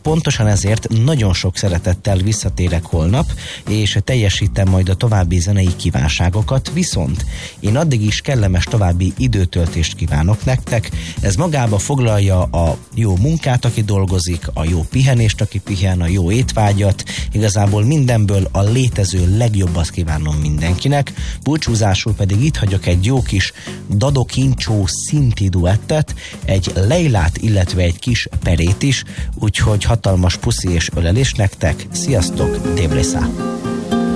pontosan ezért nagyon sok szeretettel visszatérek holnap, és teljesítem majd a további zenei kívánságokat, viszont én addig is kellemes további időtöltést kívánok nektek. Ez magába foglalja a jó munkát, aki dolgozik, a jó pihenést, aki pihen, a jó étvágyat, igazából mindenből a létező legjobbat kívánom mindenkinek. Búcsúzásul pedig itt hagyok egy jó kis Dado Kincsó szinti duettet, egy Leilát, illetve egy kis Perét is, úgyhogy hatalmas puszi és ölelés nektek. Sziasztok, Débrésza!